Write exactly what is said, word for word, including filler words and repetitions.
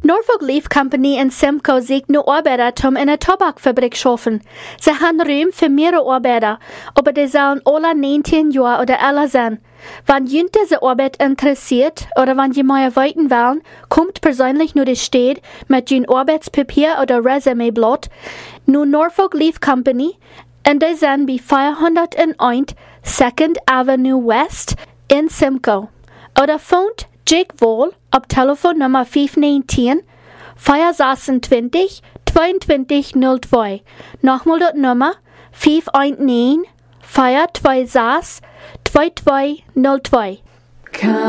Norfolk Leaf Company in Simcoe sucht nur Arbeiter, um in einer Tabakfabrik zu arbeiten. Sie haben Raum für mehrere Arbeiter, aber die sollen alle neunzehn Jahre oder älter sein. Wenn jemand diese Arbeit interessiert oder wenn ihr mehr weiten wollen, kommt persönlich nur die Stadt mit ihrem Arbeitspapier oder Resümeblatt nur Norfolk Leaf Company und die sind bei vierhunderteins Second Avenue West in Simcoe. Oder phont Jake Wall auf Telefonnummer fünf neun null, vier sechsundzwanzig, zweiundzwanzig null zwei. Nochmal das Nummer fünf eins neun, vier zwei sechs, zwei zwei null zwei.